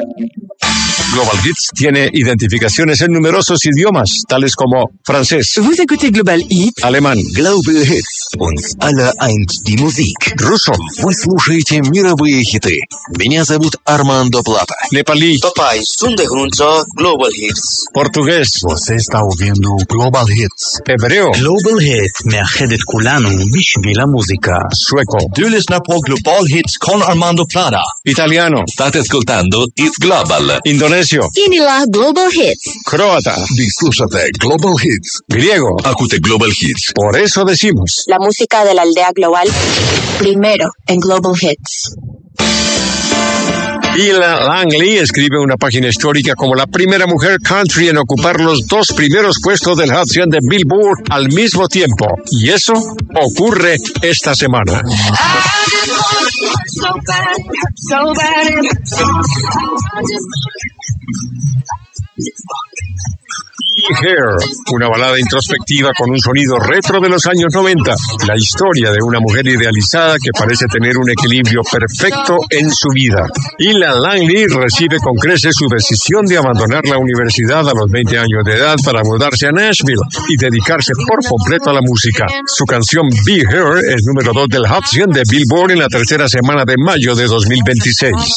Global Hits tiene identificaciones en numerosos idiomas, tales como francés, Vous écoutez Global Hits, alemán, Global Hits. Uns alle eint die Musik. ruso, Вы слушаете мировые хиты. Меня зовут Armando Plata. nepalí, Papai, sunde junto Global Hits. portugués, Você está ouvindo Global Hits. hebreo, גלובל היט מאחד את כולנו בשביל המוזיקה. sueco, Lyssnar på Global Hits con Armando Plata. italiano, State ascoltando It's Global. indonesio, Inilah Global Hits. croata, Vi slušate Global Hits. griego. Akute Global Hits. Por eso decimos, La música de la aldea global. Primero en Global Hits. Ella Langley escribe una página histórica como la primera mujer country en ocupar los 2 primeros puestos del Hot 100 de Billboard al mismo tiempo. Y eso ocurre esta semana. Be Here, una balada introspectiva con un sonido retro de los años 90. La historia de una mujer idealizada que parece tener un equilibrio perfecto en su vida. Ella Langley recibe con creces su decisión de abandonar la universidad a los 20 años de edad para mudarse a Nashville y dedicarse por completo a la música. Su canción Be Here es número 2 del Hot 100 de Billboard en la tercera semana de mayo de 2026.